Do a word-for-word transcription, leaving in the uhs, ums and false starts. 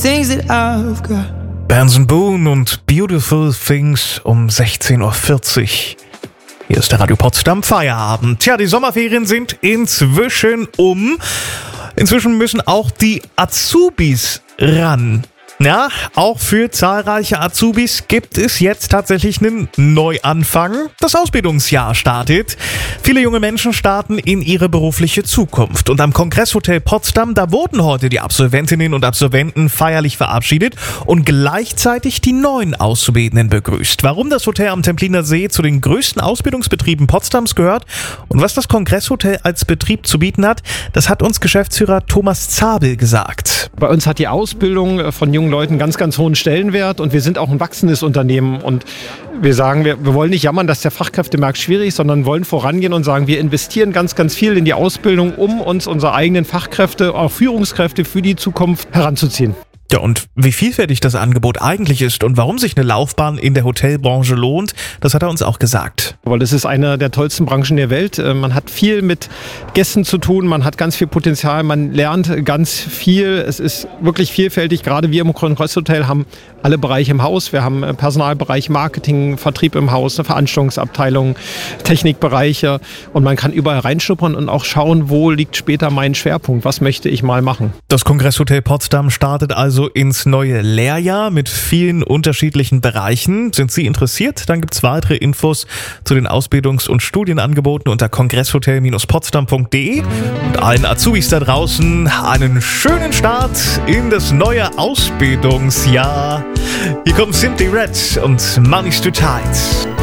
things that I've got. Benson Boone und Beautiful Things um sechzehn Uhr vierzig. Hier ist der Radio Potsdam Feierabend. Tja, die Sommerferien sind inzwischen um. Inzwischen müssen auch die Azubis ran. Ja, auch für zahlreiche Azubis gibt es jetzt tatsächlich einen Neuanfang. Das Ausbildungsjahr startet. Viele junge Menschen starten in ihre berufliche Zukunft. Und am Kongresshotel Potsdam, da wurden heute die Absolventinnen und Absolventen feierlich verabschiedet und gleichzeitig die neuen Auszubildenden begrüßt. Warum das Hotel am Templiner See zu den größten Ausbildungsbetrieben Potsdams gehört und was das Kongresshotel als Betrieb zu bieten hat, das hat uns Geschäftsführer Thomas Zabel gesagt. Bei uns hat die Ausbildung von jungen Leuten ganz, ganz hohen Stellenwert und wir sind auch ein wachsendes Unternehmen und wir sagen, wir, wir wollen nicht jammern, dass der Fachkräftemarkt schwierig ist, sondern wollen vorangehen und sagen, wir investieren ganz, ganz viel in die Ausbildung, um uns unsere eigenen Fachkräfte, auch Führungskräfte für die Zukunft heranzuziehen. Ja, und wie vielfältig das Angebot eigentlich ist und warum sich eine Laufbahn in der Hotelbranche lohnt, das hat er uns auch gesagt. Weil es ist eine der tollsten Branchen der Welt. Man hat viel mit Gästen zu tun, man hat ganz viel Potenzial, man lernt ganz viel. Es ist wirklich vielfältig. Gerade wir im Kongresshotel haben alle Bereiche im Haus. Wir haben Personalbereich, Marketing, Vertrieb im Haus, eine Veranstaltungsabteilung, Technikbereiche und man kann überall reinschnuppern und auch schauen, wo liegt später mein Schwerpunkt, was möchte ich mal machen. Das Kongresshotel Potsdam startet also ins neue Lehrjahr mit vielen unterschiedlichen Bereichen. Sind Sie interessiert? Dann gibt es weitere Infos zu den Ausbildungs- und Studienangeboten unter kongresshotel potsdam punkt de. Und allen Azubis da draußen einen schönen Start in das neue Ausbildungsjahr. Hier kommt Simply Red und Money's Too Tight.